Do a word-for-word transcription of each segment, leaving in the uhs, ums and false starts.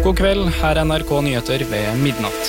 God kveld, her er N R K Nyheter ved midnatt.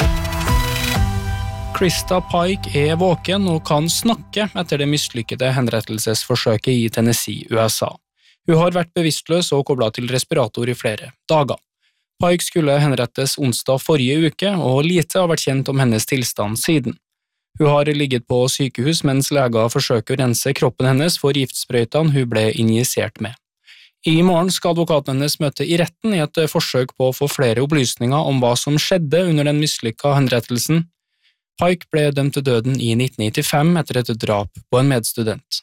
Krista Pike er våken og kan snakke etter det mislykkede henrettelsesforsøket i Tennessee, U S A. Hun har vært bevisstløs og koblet til respirator i flere dager. Pike skulle henrettes onsdag forrige uke, og lite har vært kjent om hennes tilstand siden. Hun har ligget på sykehus mens leger forsøker å rense kroppen hennes for giftsprøytene hun ble injisert med. I morgen skal advokaten hennes møte i retten i et forsøk på å få flere opplysninger om hva som skjedde under den mislykka henrettelsen. Pike ble dømt til døden i nitten nittifem etter et drap på en medstudent.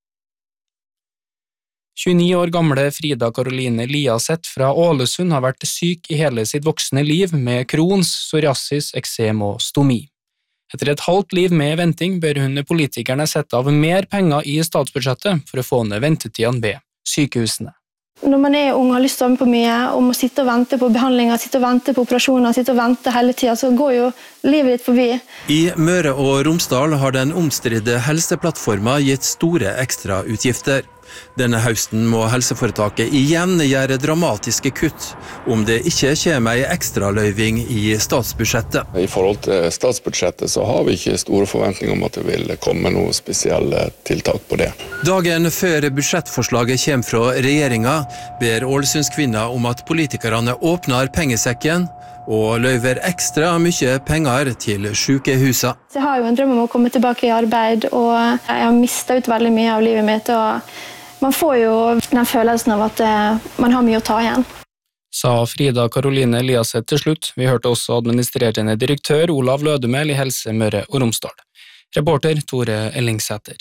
tjueni år gamle Frida Caroline Liaseth fra Ålesund har vært syk i hele sitt voksne liv med Crohns, psoriasis, eksem og stomi. Etter et halvt liv med venting bør hun politikerne sette av mer penger i statsbudsjettet for å få ned ventetidene ved sykehusene. Når man er ung og har lyst til å være med på mye, og må sitte og vente på behandlinger, sitte og vente på operasjoner, sitte og vente hele tiden, så går jo livet ditt forbi. I Møre og Romsdal har den omstridte helseplattformen gitt store ekstrautgifter. Denne høsten må helseforetaket igjen gjøre dramatiske kutt, om det ikke kommer en ekstraløyving i statsbudsjettet. I forhold til statsbudsjettet så har vi ikke store forventninger om at det vil komme noen spesielle tiltak på det. Dagen før budsjettforslaget kommer fra regjeringa, ber Ålesundskvinner om at politikerne åpner pengesekken og løyver ekstra mye penger til sykehusa. Jeg har jo en drøm om å komme tilbake i arbeid, og jeg har mistet ut veldig mye av livet mitt, og man får jo den følelsen av at man har mye å ta igjen. Sa Frida Caroline Liaseth til slutt. Vi hørte også administrerende direktør Olav Lødemel i Helse Møre og Romsdal. Reporter Tore Ellingsæter.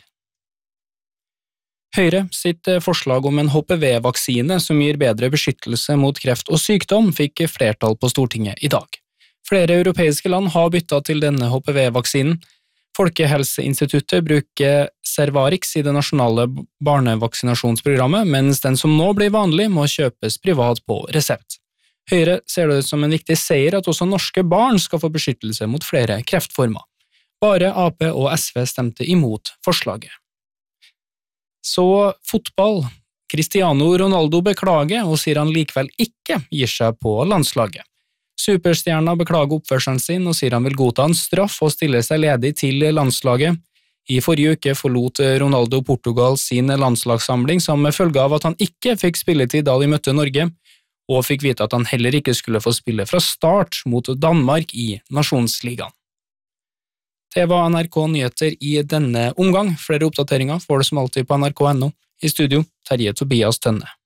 Høyre sitt forslag om en H P V-vaksine som gir bedre beskyttelse mot kreft og sykdom fikk flertall på Stortinget i dag. Flere europeiske land har byttet til denne H P V-vaksinen. Folkehelseinstituttet bruker Cervarix i det nasjonale barnevaksinasjonsprogrammet, mens den som nå blir vanlig må kjøpes privat på resept. Høyre ser det som en viktig seier at også norske barn skal få beskyttelse mot flere kreftformer. Bare A P og S V stemte imot forslaget. Så fotball. Cristiano Ronaldo beklager og sier han likevel ikke gir seg på landslaget. Superstjerna beklager oppførselen sin og sier han vil godta en straff og stille seg ledig til landslaget. I forrige uke forlot Ronaldo Portugal sin landslagssamling som følge av at han ikke fikk spilletid da de møtte Norge, og fikk vite at han heller ikke skulle få spille fra start mot Danmark i Nasjonsligaen. Det var N R K Nyheter i denne omgang. Flere oppdateringer får du som alltid på N R K punktum no. I studio, Terje Tobias Tønne.